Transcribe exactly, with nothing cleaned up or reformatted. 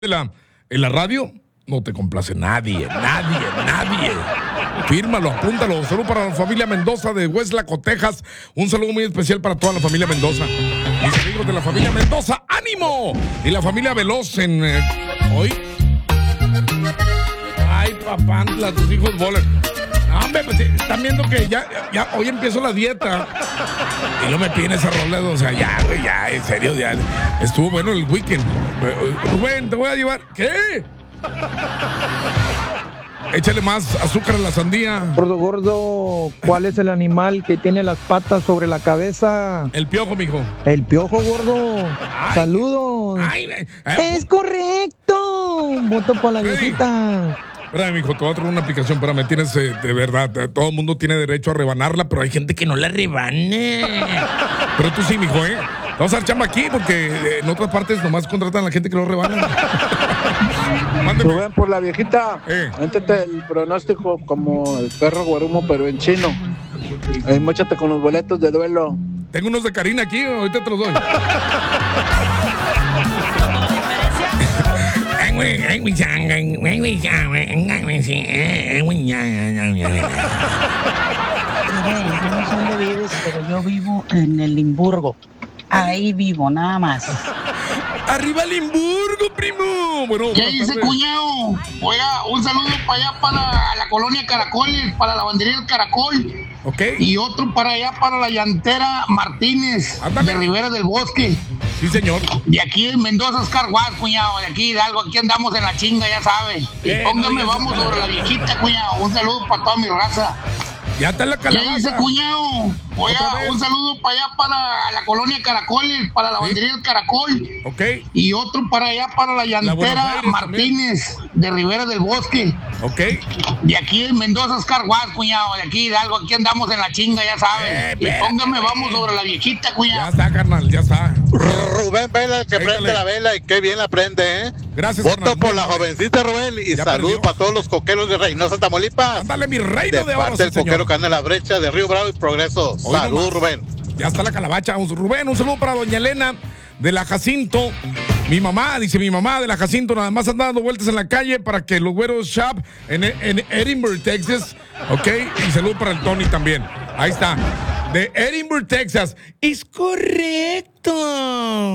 de la, en la radio no te complace nadie, nadie, nadie. Fírmalo, apúntalo. Saludo para la familia Mendoza de Hueslaco, Texas. Un saludo muy especial para toda la familia Mendoza. Mis amigos de la familia Mendoza, ¡ánimo! Y la familia Veloz en eh, hoy. Ay, papantla, tus hijos volan. Hombre, pues están viendo que ya, ya hoy empiezo la dieta. Y no me piden esa rola, o sea, ya, güey, ya, en serio, ya. Estuvo bueno el weekend. Rubén, te voy a llevar. ¿Qué? Échale más azúcar a la sandía. Gordo, gordo, ¿cuál es el animal que tiene las patas sobre la cabeza? El piojo, mijo. El piojo, gordo. Ay. Saludos. Ay, ay, ay. Es correcto. Voto por la viejita. Espérame, mijo, te voy a traer una aplicación. Espérame, tienes, eh, de verdad, todo el mundo tiene derecho a rebanarla, pero hay gente que no la rebana. Pero tú sí, mijo, ¿eh? Vamos a dar chamba aquí porque eh, en otras partes nomás contratan a la gente que lo rebana. Rubén, por la viejita, eh. Métete el pronóstico como el perro guarumo, pero en chino. Eh, móchate con los boletos de duelo. Tengo unos de Karina aquí, ahorita te los doy. ¿Dónde vives? Pero yo vivo en el Limburgo. Ahí vivo, nada más. ¡Arriba Limburgo, primo! Bueno, ¿qué dice, cuñado? Oiga, un saludo para allá, para la colonia Caracoles, para la bandería del Caracol. Ok. Y otro para allá, para la llantera Martínez, Ándale. de Rivera del Bosque. Sí, señor. De aquí en Mendoza, Scarguas, cuñado. De aquí Hidalgo, aquí andamos en la chinga, ya sabe. Y póngame, no, vamos sobre la viejita, cuñado. Un saludo para toda mi raza. Ya está la calabaza. ¿Qué dice, cuñado? Oiga, un saludo para allá, para la colonia Caracoles, para la ¿Sí? bandería del Caracol. Ok. Y otro para allá, para la llantera la Martínez, también. de Rivera del Bosque. Ok. De aquí en Mendoza, Scarguas, cuñado. De aquí Hidalgo, aquí andamos en la chinga, ya sabe. Eh, y póngame, eh, vamos sobre la viejita, cuñado. Ya está, carnal, ya está. Rubén Vela, que Éjale. prende la vela y qué bien la prende, ¿eh? Gracias, Voto carnal. por la jovencita, Rubén, y saludos para todos los coqueros de Reynosa, Tamaulipas. Ándale, mi reino de, de oro, parte del coquero que anda en la brecha de Río Bravo y Progreso. Hoy Salud, nomás. Rubén. Ya está la calabacha. Rubén, un saludo para doña Elena de la Jacinto. Mi mamá, dice mi mamá de la Jacinto, nada más anda dando vueltas en la calle para que los güeros shop en, en Edinburgh, Texas. Ok, y saludo para el Tony también. Ahí está. De Edinburgh, Texas. Es correcto.